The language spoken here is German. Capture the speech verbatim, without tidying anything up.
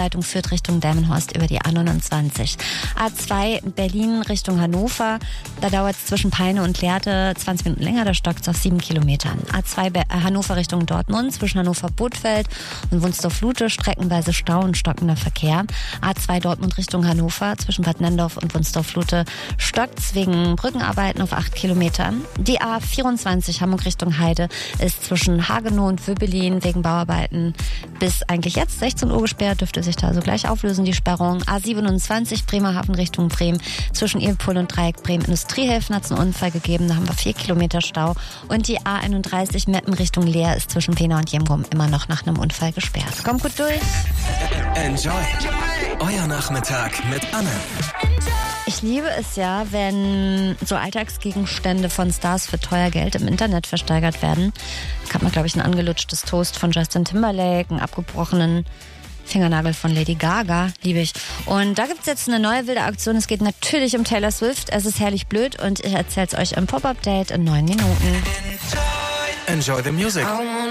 Umleitung führt Richtung Delmenhorst über die A neunundzwanzig. A zwei Berlin Richtung Hannover. Da dauert es zwischen Peine und Lehrte zwanzig Minuten länger, da stockt es auf sieben Kilometern. A zwei Be- äh, Hannover Richtung Dortmund zwischen Hannover-Bothfeld und Wunstorf-Lute streckenweise Stau und stockender Verkehr. A zwei Dortmund Richtung Hannover zwischen Bad Nenndorf und Wunstorf-Lute stockt es wegen Brückenarbeiten auf acht Kilometern. Die A vierundzwanzig Hamburg Richtung Heide ist zwischen Hagenow und Wöbelin wegen Bauarbeiten bis eigentlich jetzt sechzehn Uhr gesperrt, dürfte sich da also gleich auflösen, die Sperrung. A siebenundzwanzig Bremerhaven Richtung Bremen zwischen Ilpol und Dreieck Bremen Industriehäfen hat es einen Unfall gegeben, da haben wir vier Kilometer Stau. Und die A einunddreißig Meppen Richtung Leer ist zwischen Wena und Jemgum immer noch nach einem Unfall gesperrt. Kommt gut durch. Enjoy. Euer Nachmittag mit Anne. Ich liebe es ja, wenn so Alltagsgegenstände von Stars für teuer Geld im Internet versteigert werden. Da hat man, glaube ich, ein angelutschtes Toast von Justin Timberlake, einen abgebrochenen Fingernagel von Lady Gaga, liebe ich. Und da gibt es jetzt eine neue wilde Aktion. Es geht natürlich um Taylor Swift. Es ist herrlich blöd und ich erzähle es euch im Pop-Up-Date in neun Minuten. Enjoy the music.